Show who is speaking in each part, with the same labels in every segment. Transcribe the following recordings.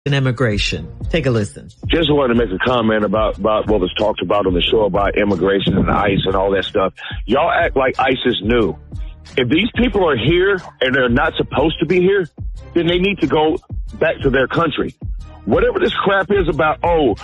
Speaker 1: immigration. Take a listen.
Speaker 2: Just wanted to make a comment about what was talked about on the show about immigration and ICE and all that stuff. Y'all act like ICE is new. If these people are here and they're not supposed to be here, then they need to go back to their country. Whatever this crap is about,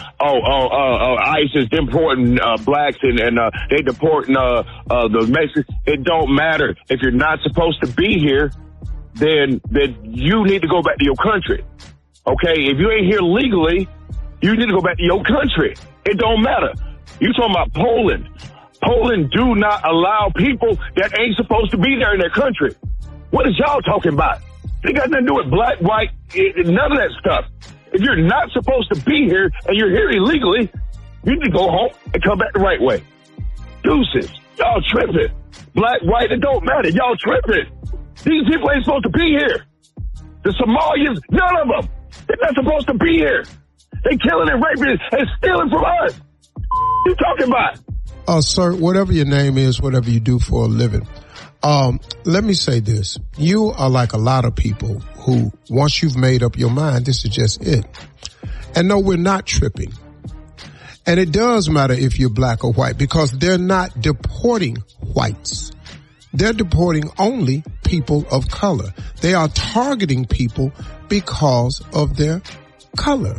Speaker 2: ICE is deporting blacks and they deporting the Mexicans. It don't matter. If you're not supposed to be here, then you need to go back to your country. Okay, if you ain't here legally, you need to go back to your country. It don't matter. You talking about Poland. Poland do not allow people that ain't supposed to be there in their country. What is y'all talking about? They got nothing to do with black, white, none of that stuff. If you're not supposed to be here and you're here illegally, you need to go home and come back the right way. Deuces. Y'all tripping. Black, white, it don't matter. Y'all tripping. These people ain't supposed to be here. The Somalians, none of them. They're not supposed to be here. They killing and raping and stealing from us. What you talking about?
Speaker 3: Sir, whatever your name is, whatever you do for a living, let me say this. You are like a lot of people who, once you've made up your mind, this is just it. And no, we're not tripping. And it does matter if you're black or white because they're not deporting whites. They're deporting only people of color. They are targeting people because of their color.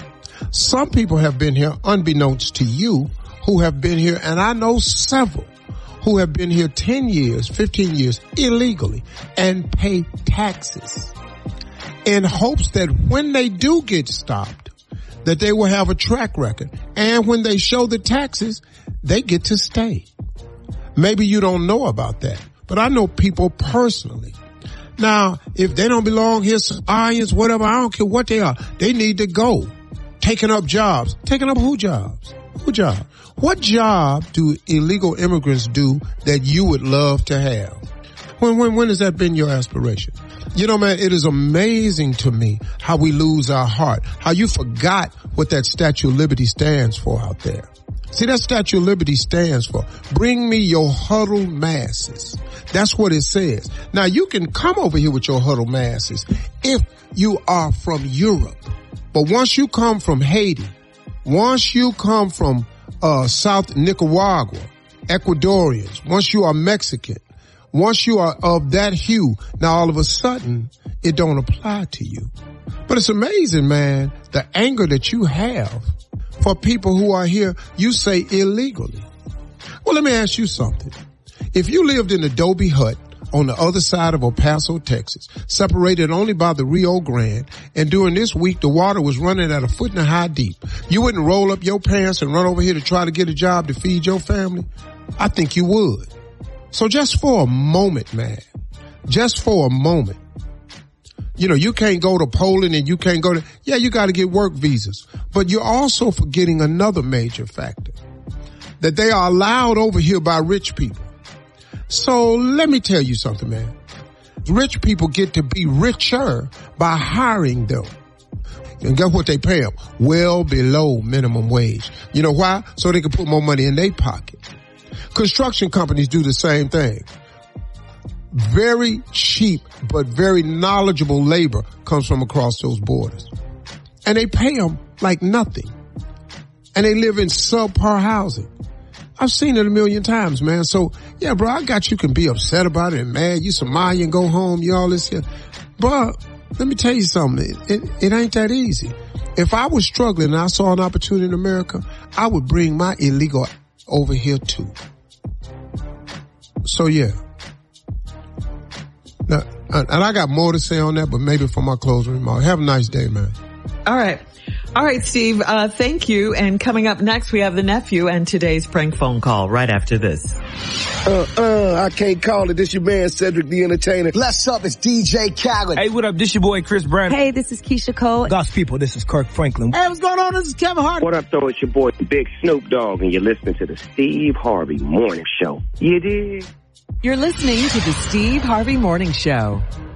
Speaker 3: Some people have been here, unbeknownst to you, who have been here, and I know several who have been here 10 years, 15 years illegally and pay taxes in hopes that when they do get stopped, that they will have a track record. And when they show the taxes, they get to stay. Maybe you don't know about that, but I know people personally. Now, if they don't belong here, Ions, whatever, I don't care what they are, they need to go. Taking up jobs. Taking up who jobs? Who job? What job do illegal immigrants do that you would love to have? When has that been your aspiration? You know, man, it is amazing to me how we lose our heart, how you forgot what that Statue of Liberty stands for out there. See, that Statue of Liberty stands for, bring me your huddled masses. That's what it says. Now, you can come over here with your huddled masses if you are from Europe. But once you come from Haiti, once you come from South Nicaragua, Ecuadorians, once you are Mexican, once you are of that hue, now all of a sudden, it don't apply to you. But it's amazing, man, the anger that you have for people who are here, you say illegally. Well, let me ask you something. If you lived in Adobe Hut on the other side of El Paso, Texas, separated only by the Rio Grande, and during this week the water was running at 1.5 foot deep, you wouldn't roll up your pants and run over here to try to get a job to feed your family? I think you would. So just for a moment, man, just for a moment, you know, you can't go to Poland and you can't go to, yeah, you got to get work visas, but you're also forgetting another major factor, that they are allowed over here by rich people. So let me tell you something, man. Rich people get to be richer by hiring them. And guess what they pay them? Well below minimum wage. You know why? So they can put more money in their pocket. Construction companies do the same thing. Very cheap but very knowledgeable labor comes from across those borders. And they pay them like nothing. And they live in subpar housing. I've seen it 1,000,000 times, man. So, yeah, bro, I got you can be upset about it and mad. You Somalian, go home, you all this here. Bro, let me tell you something. It ain't that easy. If I was struggling and I saw an opportunity in America, I would bring my illegal over here too. So, yeah. Now, and I got more to say on that, but maybe for my closing remark. Have a nice day, man.
Speaker 1: All right. All right, Steve, thank you. And coming up next, we have the nephew and today's prank phone call right after this.
Speaker 4: I can't call it. This your man, Cedric the Entertainer.
Speaker 5: Bless up, it's DJ Khaled.
Speaker 6: Hey, what up? This your boy, Chris Brown.
Speaker 7: Hey, this is Keisha Cole.
Speaker 6: God's people, this is Kirk Franklin.
Speaker 5: Hey, what's going on? This is Kevin Hart.
Speaker 8: What up, though? It's your boy, Big Snoop Dogg, and you're listening to the Steve Harvey Morning Show. You dig?
Speaker 1: You're listening to the Steve Harvey Morning Show.